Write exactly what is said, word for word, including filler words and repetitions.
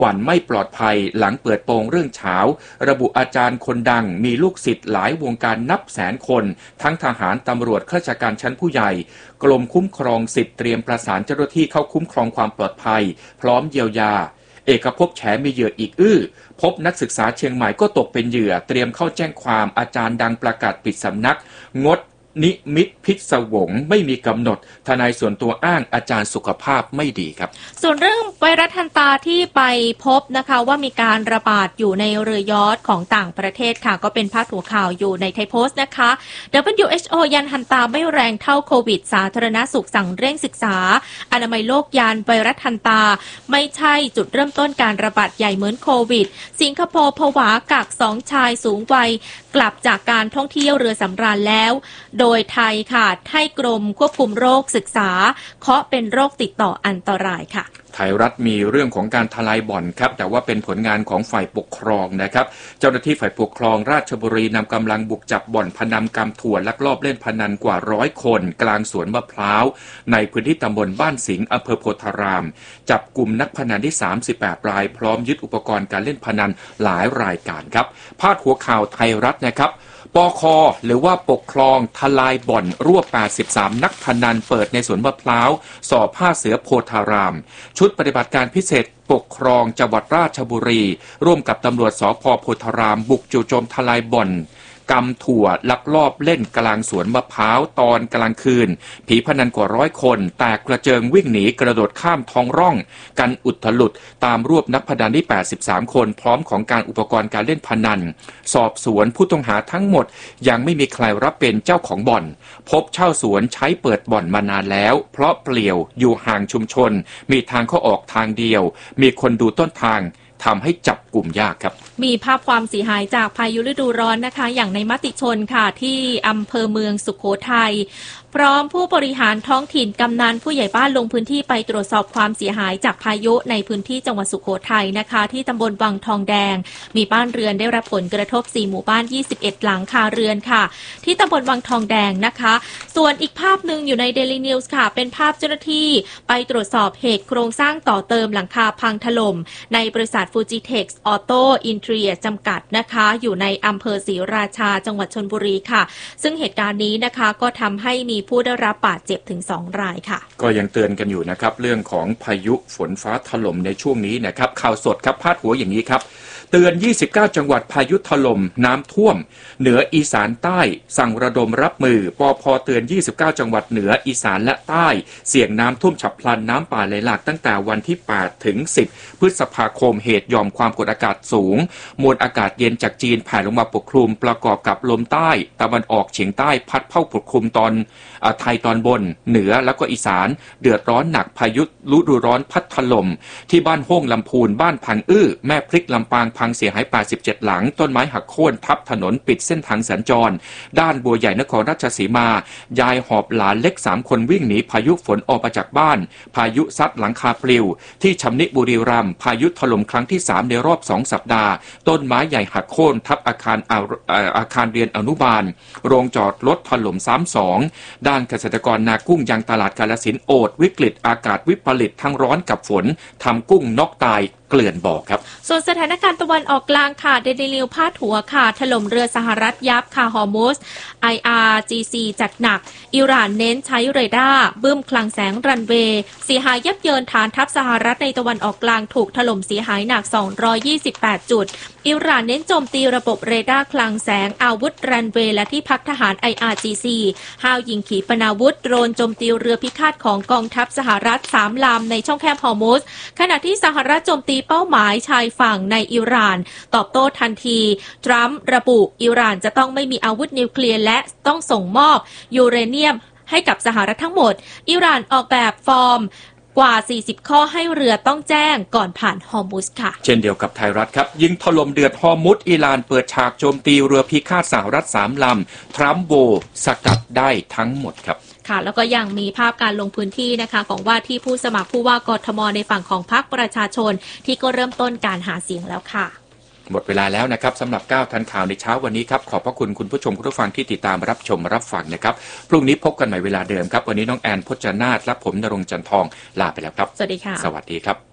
หวั่นไม่ปลอดภัยหลังเปิดโปงเรื่องเฉาระบุอาจารย์คนดังมีลูกศิษย์หลายวงการนับแสนคนทั้งทหารตำรวจข้าราชการชั้นผู้ใหญ่กรมคุ้มครองสิทธิ์เตรียมประสานเจ้าหน้าที่เข้าคุ้มครองความปลอดภัยพร้อมเยียวยาเอกภพแฉมีเหยื่ออีกอื้อพบนักศึกษาเชียงใหม่ก็ตกเป็นเหยื่อเตรียมเข้าแจ้งความอาจารย์ดังประกาศปิดสำนักงดนิมิตพิศวงไม่มีกำหนดทนายส่วนตัวอ้างอาจารย์สุขภาพไม่ดีครับส่วนเรื่องไวรัสฮันตาที่ไปพบนะคะว่ามีการระบาดอยู่ในเรือยอชต์ของต่างประเทศค่ะก็เป็นพาดหัวข่าวอยู่ในไทยโพสต์นะคะ ดับเบิลยู เอช โอ ยันฮันตาไม่แรงเท่าโควิดสาธารณสุขสั่งเร่งศึกษาอนามัยโลกยันไวรัสฮันตาไม่ใช่จุดเริ่มต้นการระบาดใหญ่เหมือนโควิดสิงคโปร์ผวากักสองชายสูงวัยกลับจากการท่องเที่ยวเรือสำราญแล้วโดยไทยค่ะให้กรมควบคุมโรคศึกษาเคาะเป็นโรคติดต่ออันตรายค่ะไทยรัฐมีเรื่องของการทลายบ่อนครับแต่ว่าเป็นผลงานของฝ่ายปกครองนะครับเจ้าหน้าที่ฝ่ายปกครองราชบุรีนำกำลังบุกจับบ่อนพนันกำถั่วลักลอบเล่นพนันกว่าร้อยคนกลางสวนมะพร้าวในพื้นที่ตำบลบ้านสิงห์อำเภอโพธารามจับกลุ่มนักพนันที่สามสิบแปดรายพร้อมยึดอุปกรณ์การเล่นพนันหลายรายการครับพาดหัวข่าวไทยรัฐนะครับปค.หรือว่าปกครองทลายบ่อนรวบแปดสิบสามนักพนันเปิดในสวนมะพร้าวสอบผ้าเสือโพธารามชุดปฏิบัติการพิเศษปกครองจังหวัดราชบุรีร่วมกับตำรวจสภ.โพธารามบุกจู่โจมทลายบ่อนกำถั่วลักลอบเล่นกลางสวนมะพร้าวตอนกลางคืนผีพนันกว่าร้อยคนแตกกระเจิงวิ่งหนีกระโดดข้ามท้องร่องกันอุตลุดตามรวบนักพนันที่แปดสิบสามคนพร้อมของการอุปกรณ์การเล่นพนันสอบสวนผู้ต้องหาทั้งหมดยังไม่มีใครรับเป็นเจ้าของบ่อนพบเช่าสวนใช้เปิดบ่อนมานานแล้วเพราะเปลี่ยวอยู่ห่างชุมชนมีทางเข้าออกทางเดียวมีคนดูต้นทางทำให้จับกลุ่มยากครับมีภาพความเสียหายจากพายุฤดูร้อนนะคะอย่างในมติชนค่ะที่อำเภอเมืองสุโขทัยพร้อมผู้บริหารท้องถิ่นกำนันผู้ใหญ่บ้านลงพื้นที่ไปตรวจสอบความเสียหายจากพายุในพื้นที่จังหวัดสุโขทัยนะคะที่ตำบลวังทองแดงมีบ้านเรือนได้รับผลกระทบสี่หมู่บ้านยี่สิบเอ็ดหลังคาเรือนค่ะที่ตำบลวังทองแดงนะคะส่วนอีกภาพหนึ่งอยู่ใน Daily News ค่ะเป็นภาพเจ้าหน้าที่ไปตรวจสอบเหตุโครงสร้างต่อเติมหลังคาพังถล่มในบริษัท Fujitex Auto Interior จำกัดนะคะอยู่ในอำเภอศรีราชาจังหวัดชลบุรีค่ะซึ่งเหตุการณ์นี้นะคะก็ทำให้มีผู้ได้รับบาดเจ็บถึงสองรายค่ะก็ยังเตือนกันอยู่นะครับเรื่องของพายุฝนฟ้าถล่มในช่วงนี้นะครับข่าวสดครับพาดหัวอย่างนี้ครับเตือนยี่สิบเก้าจังหวัดพายุถล่มน้ำท่วมเหนืออีสานใต้สั่งระดมรับมือปภ.เตือนยี่สิบเก้าจังหวัดเหนืออีสานและใต้เสี่ยงน้ำท่วมฉับพลันน้ำป่าไหลหลากตั้งแต่วันที่แปดถึงสิบพฤษภาคมเหตุหย่อมความกดอากาศสูงมวลอากาศเย็นจากจีนแผ่ลงมาปกคลุมประกอบกับลมใต้ตะวันออกเฉียงใต้พัดเข้าปกคลุมตอนไทยตอนบนเหนือแล้วก็อีสานเดือดร้อนหนักพายุฤดูร้อนพัดถล่มที่บ้านห้องลำพูนบ้านพังอื้อแม่พริกลำปางพังเสียหายแปดสิบเจ็ดหลังต้นไม้หักโค่นทับถนนปิดเส้นทางสัญจรด้านบัวใหญ่นครราชสีมายายหอบหลานเล็กสามคนวิ่งหนีพายุฝนออกมาจากบ้านพายุซัดหลังคาปลิวที่ชำนิบุรีรัมย์พายุถล่มครั้งที่สามในรอบสองสัปดาห์ต้นไม้ใหญ่หักโค่นทับอาคารอาคารเรียนอนุบาลโรงจอดรถถล่มซ้ำสองด้านเกษตรกรนากุ้งยังตลาดกาฬสินธุ์โอดวิกฤตอากาศวิปริตทั้งร้อนกับฝนทำกุ้งนอกตายเกลื่อนบ่อครับส่วนสถานการณ์ตะวันออกกลางค่ะเดลินิวพาดหัวค่ะถล่มเรือสหรัฐยับคาฮอร์มุส ไอ อาร์ จี ซี จัดหนักอิหร่านเน้นใช้เรดาร์บึ้มคลังแสงรันเวย์เสียหายยับเยินฐานทัพสหรัฐในตะวันออกกลางถูกถล่มเสียหายหนักสองร้อยยี่สิบแปดจุดอิหร่านเน้นโจมตีระบบเรดาร์คลังแสงอาวุธรันเวย์และที่พักทหาร ไอ อาร์ จี ซี ห้าวยิงขีปนาวุธโดรนโจมตีเรือพิฆาตของกองทัพสหรัฐสามลำในช่องแคบฮอร์มุสขณะที่สหรัฐโจมตีเป้าหมายชายฝั่งในอิหร่านตอบโต้ทันทีทรัมป์ระบุอิหร่านจะต้องไม่มีอาวุธนิวเคลียร์และต้องส่งมอบยูเรเนียมให้กับสหรัฐทั้งหมดอิหร่านออกแบบฟอร์มกว่าสี่สิบข้อให้เรือต้องแจ้งก่อนผ่านฮอร์มุสค่ะเช่นเดียวกับไทยรัฐครับยิงถล่มเดือดฮอร์มุสอิหร่านเปิดฉากโจมตีเรือพิฆาตสหรัฐสามลำทรัมป์โบสกัดได้ทั้งหมดครับค่ะแล้วก็ยังมีภาพการลงพื้นที่นะคะของว่าที่ผู้สมัครผู้ว่ากทมในฝั่งของพรรคประชาชนที่ก็เริ่มต้นการหาเสียงแล้วค่ะหมดเวลาแล้วนะครับสำหรับก้าวทันข่าวในเช้าวันนี้ครับขอบพระคุณคุณผู้ชมคุณผู้ฟังที่ติดตามรับชมรับฟังนะครับพรุ่งนี้พบกันใหม่เวลาเดิมครับวันนี้น้องแอนพจนาถและผมณรงค์จันทองลาไปแล้วครับสวัสดีค่ะสวัสดีครับ